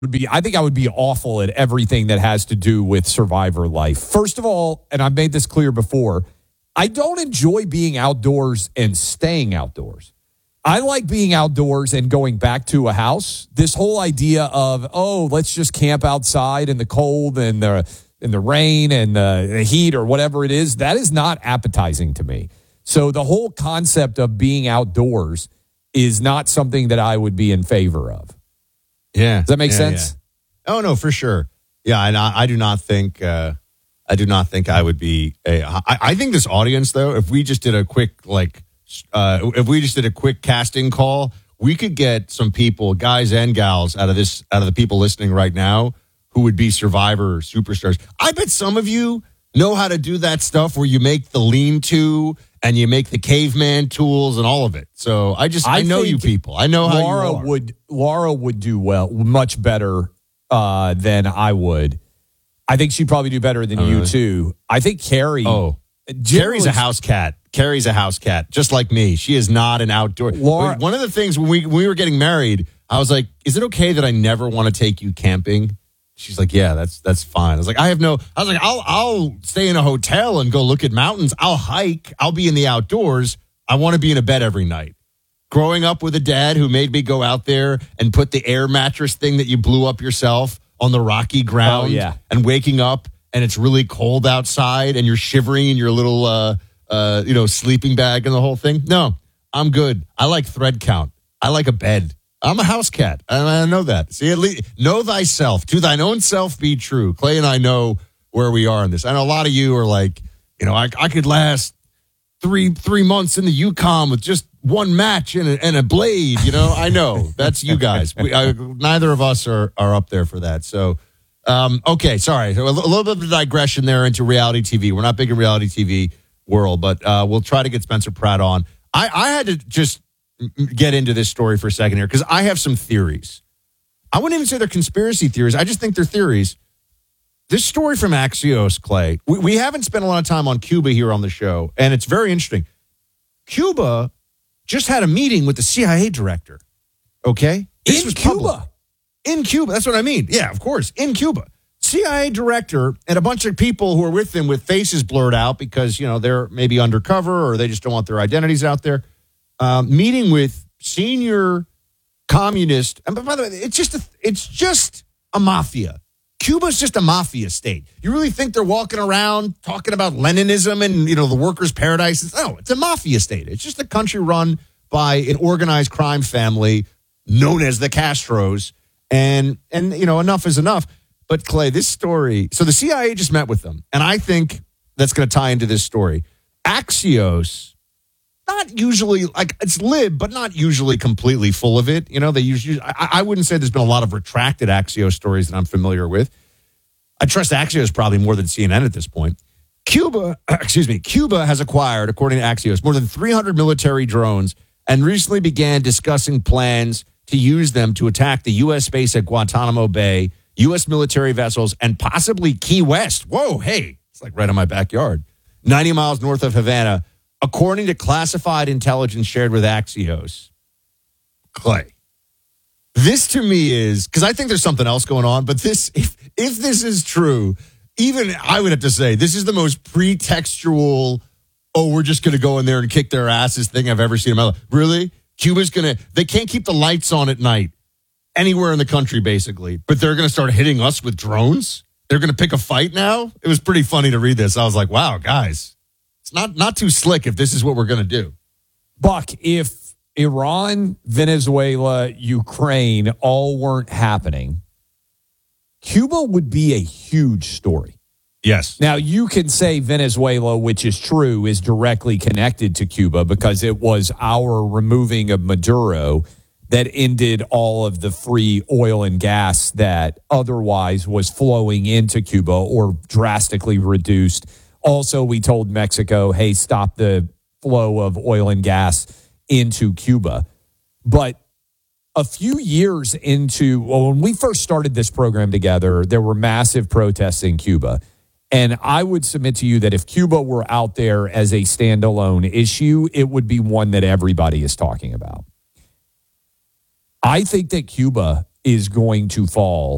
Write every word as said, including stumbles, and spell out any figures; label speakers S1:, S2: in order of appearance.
S1: would be, I think I would be awful at everything that has to do with Survivor life. First of all, and I've made this clear before, I don't enjoy being outdoors and staying outdoors. I like being outdoors and going back to a house. This whole idea of, oh, let's just camp outside in the cold and the in the rain and the, the heat or whatever it is, that is not appetizing to me. So the whole concept of being outdoors is not something that I would be in favor of.
S2: Yeah.
S1: Does that make
S2: yeah,
S1: sense?
S2: Yeah. Oh, no, for sure. Yeah, and I, I do not think uh, I do not think I would be a I, I think this audience, though, if we just did a quick like uh, if we just did a quick casting call, we could get some people, guys and gals, out of this out of the people listening right now who would be Survivor superstars. I bet some of you know how to do that stuff where you make the lean-to and you make the caveman tools and all of it. So I just I, I know you people. I know how
S1: Laura
S2: you are.
S1: would Laura would do well, much better uh, than I would. I think she'd probably do better than
S2: oh,
S1: you
S2: really?
S1: too. I think Carrie.
S2: Oh, Carrie's a house cat. Carrie's a house cat, just like me. She is not an outdoor.
S1: Laura,
S2: one of the things when we when we were getting married, I was like, "Is it okay that I never want to take you camping?" She's like, "Yeah, that's that's fine." I was like, "I have no." I was like, "I'll I'll stay in a hotel and go look at mountains. I'll hike. I'll be in the outdoors. I want to be in a bed every night." Growing up with a dad who made me go out there and put the air mattress thing that you blew up yourself on the rocky ground,
S1: oh, yeah.
S2: and waking up and it's really cold outside and you're shivering in your little uh uh you know sleeping bag and the whole thing. No, I'm good. I like thread count. I like a bed. I'm a house cat, and I know that. See, at least know thyself. To thine own self be true. Clay and I know where we are in this. I know a lot of you are like, you know, I, I could last three three months in the Yukon with just one match and a, and a blade. You know, I know that's you guys. We, I, neither of us are are up there for that. So, um, okay, sorry, so a, l- a little bit of a digression there into reality T V. We're not big in reality T V world, but uh, we'll try to get Spencer Pratt on. I, I had to just get into this story for a second here because I have some theories. I wouldn't even say they're conspiracy theories. I just think they're theories. This story from Axios, Clay, we, we haven't spent a lot of time on Cuba here on the show, and it's very interesting. Cuba just had a meeting with the C I A director, okay? This
S1: in
S2: was
S1: Cuba.
S2: public. In Cuba. That's what I mean. Yeah, of course. In Cuba. C I A director and a bunch of people who are with him with faces blurred out because, you know, they're maybe undercover or they just don't want their identities out there. Um, meeting with senior communist, and by the way, it's just a, it's just a mafia. Cuba's just a mafia state. You really think they're walking around talking about Leninism and, you know, the workers' paradise? No, it's a mafia state. It's just a country run by an organized crime family known as the Castros. And and you know, enough is enough. But Clay, this story. So the C I A just met with them, and I think that's going to tie into this story. Axios. Not usually, like, it's lib, but not usually completely full of it. You know, they usually, I, I wouldn't say there's been a lot of retracted Axios stories that I'm familiar with. I trust Axios probably more than C N N at this point. Cuba, excuse me, Cuba has acquired, according to Axios, more than three hundred military drones and recently began discussing plans to use them to attack the U S base at Guantanamo Bay, U S military vessels, and possibly Key West. Whoa, hey, it's like right in my backyard. ninety miles north of Havana. According to classified intelligence shared with Axios, Clay, this to me is, because I think there's something else going on, but this, if, if this is true, even I would have to say, this is the most pretextual, oh, we're just going to go in there and kick their asses thing I've ever seen in my life. Really? Cuba's going to, they can't keep the lights on at night anywhere in the country, basically, but they're going to start hitting us with drones? They're going to pick a fight now? It was pretty funny to read this. I was like, wow, guys. It's not, not too slick if this is what we're going to do.
S1: Buck, if Iran, Venezuela, Ukraine all weren't happening, Cuba would be a huge story.
S2: Yes.
S1: Now, you can say Venezuela, which is true, is directly connected to Cuba because it was our removing of Maduro that ended all of the free oil and gas that otherwise was flowing into Cuba or drastically reduced. Also, we told Mexico, hey, stop the flow of oil and gas into Cuba. But a few years into, well, when we first started this program together, there were massive protests in Cuba. And I would submit to you that if Cuba were out there as a standalone issue, it would be one that everybody is talking about. I think that Cuba is going to fall